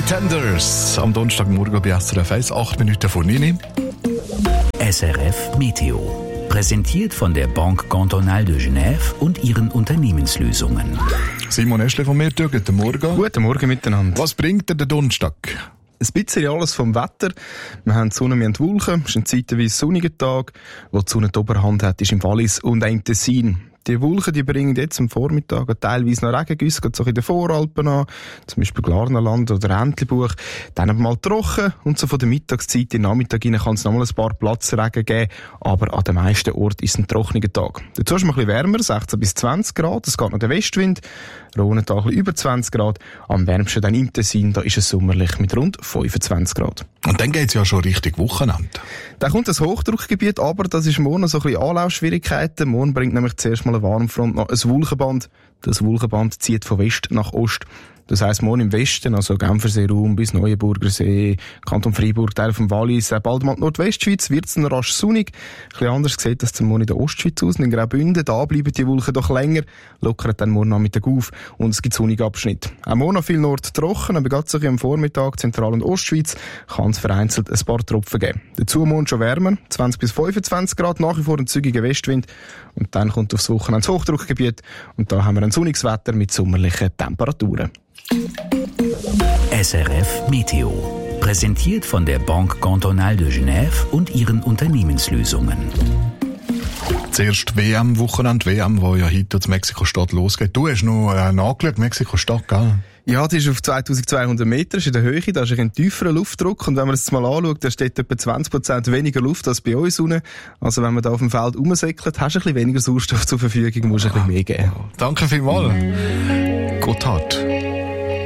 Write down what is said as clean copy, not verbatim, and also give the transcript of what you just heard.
Pretenders am Donnerstagmorgen bei SRF 1, 8 Minuten vor 9. SRF Meteo. Präsentiert von der Banque Cantonale de Genève und ihren Unternehmenslösungen. Simon Eschle von mir, guten Morgen. Guten Morgen miteinander. Was bringt dir der Donnerstag? Ein bisschen alles vom Wetter. Wir haben die Sonne, wir haben die Wolken. Es ist ein zeitweise sonniger Tag. Wo die Sonne die Oberhand hat, ist im Wallis und auch im Tessin. Die Wolken, die bringen jetzt am Vormittag teilweise noch Regengüsse, geht so in den Voralpen an, zum Beispiel Glarnerland oder Entlebuch. Dann mal trocken und so von der Mittagszeit in den Nachmittag rein kann es noch mal ein paar Platzregen geben, aber an den meisten Orten ist es ein trockener Tag. Dazu ist es ein bisschen wärmer, 16 bis 20 Grad, es geht noch der Westwind, Rhonental ein bisschen über 20 Grad, am wärmsten dann im Tessin, da ist es sommerlich mit rund 25 Grad. Und dann geht's ja schon richtig Wochenende. Dann kommt das Hochdruckgebiet, aber das ist morgen noch so ein bisschen Anlaufschwierigkeiten. Morgen bringt nämlich zuerst mal eine Warmfront noch ein Wolkenband. Das Wolkenband zieht von West nach Ost. Das heisst, morgen im Westen, also Genfersee-Raum bis Neuenburger See, Kanton Freiburg, Teil vom Wallis, bald mal die Nordwestschweiz, wird es dann rasch sonnig. Ein bisschen anders sieht das morgen in der Ostschweiz aus, in Graubünden. Da bleiben die Wolken doch länger, lockern dann morgen Nachmittag auf und es gibt sonnige Abschnitte. Auch morgen noch viel Nord trocken, aber gerade so am Vormittag, Zentral- und Ostschweiz, kann es vereinzelt ein paar Tropfen geben. Dazu morgen schon wärmer, 20 bis 25 Grad, nach wie vor ein zügiger Westwind. Und dann kommt aufs Wochenende das Hochdruckgebiet und da haben wir ein sonniges Wetter mit sommerlichen Temperaturen. SRF Meteo. Präsentiert von der Banque Cantonale de Genève und ihren Unternehmenslösungen. Zuerst WM-Wochenende, WM, wo ja heute in Mexiko-Stadt losgeht. Du hast noch nachgeschaut, Mexiko-Stadt, gell? Ja, die ist auf 2200 Meter, ist in der Höhe, da ist ein tieferer Luftdruck und wenn man es mal anschaut, da steht etwa 20% weniger Luft als bei uns unten. Also wenn man da auf dem Feld rumsäckelt, hast du ein bisschen weniger Sauerstoff zur Verfügung, musst du ein bisschen mehr geben. Danke vielmals. Gotthard.